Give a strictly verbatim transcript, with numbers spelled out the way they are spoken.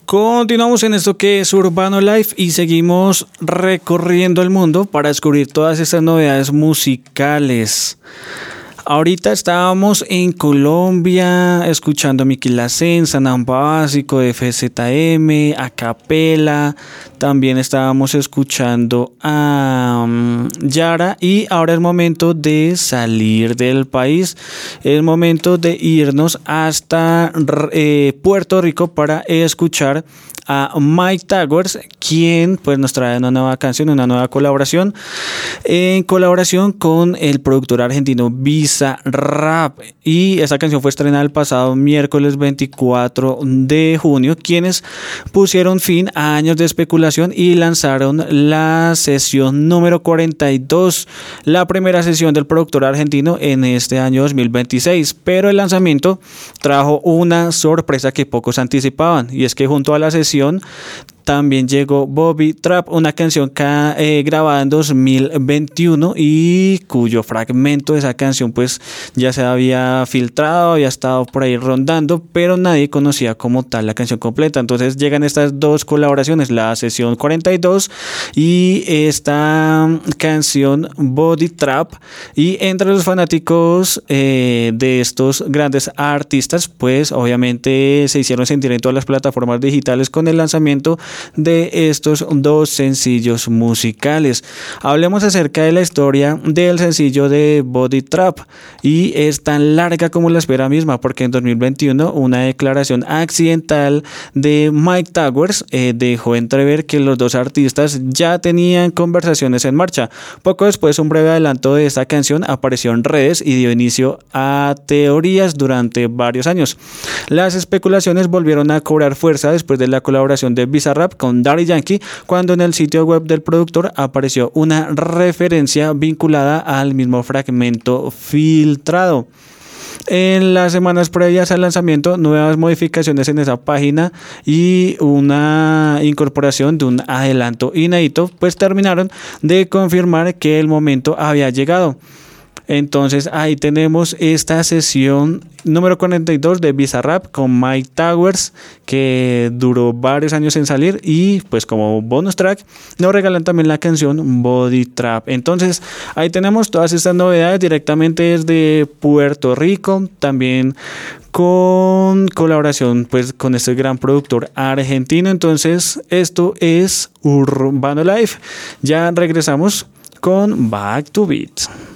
Continuamos en esto que es Urbano Life y seguimos recorriendo el mundo para descubrir todas estas novedades musicales. Ahorita estábamos en Colombia escuchando a Miki Lacen, Sanamba Básico, F Z M, Acapela. También estábamos escuchando a um, Yara y ahora es momento de salir del país. Es momento de irnos hasta eh, Puerto Rico para escuchar a Mike Towers, quien pues nos trae una nueva canción, una nueva colaboración, en colaboración con el productor argentino Bizarrap, y esa canción fue estrenada el pasado miércoles veinticuatro de junio, quienes pusieron fin a años de especulación y lanzaron la sesión número cuarenta y dos, la primera sesión del productor argentino en este año dos mil veintiséis, pero el lanzamiento trajo una sorpresa que pocos anticipaban, y es que junto a la sesión también llegó Bobby Trap, una canción ca- eh, grabada en dos mil veintiuno y cuyo fragmento de esa canción pues ya se había filtrado, había estado por ahí rondando, pero nadie conocía como tal la canción completa. Entonces llegan estas dos colaboraciones, la sesión cuarenta y dos y esta canción Body Trap, y entre los fanáticos eh, de estos grandes artistas pues obviamente se hicieron sentir en todas las plataformas digitales con el lanzamiento de estos dos sencillos musicales. Hablemos acerca de la historia del sencillo de Body Trap, y es tan larga como la espera misma, porque en dos mil veintiuno una declaración accidental de Mike Towers eh, dejó entrever que los dos artistas ya tenían conversaciones en marcha. Poco después, un breve adelanto de esta canción apareció en redes y dio inicio a teorías durante varios años. Las especulaciones volvieron a cobrar fuerza después de la colaboración de Bizarrap con Daddy Yankee, cuando en el sitio web del productor apareció una referencia vinculada al mismo fragmento filtrado. En las semanas previas al lanzamiento, nuevas modificaciones en esa página y una incorporación de un adelanto inédito pues terminaron de confirmar que el momento había llegado. Entonces ahí tenemos esta sesión número cuarenta y dos de Bizarrap con Mike Towers, que duró varios años en salir, y pues como bonus track nos regalan también la canción Body Trap. Entonces ahí tenemos todas estas novedades directamente desde Puerto Rico, también con colaboración pues con este gran productor argentino. Entonces esto es Urbano Life. Ya regresamos con Back to Beat.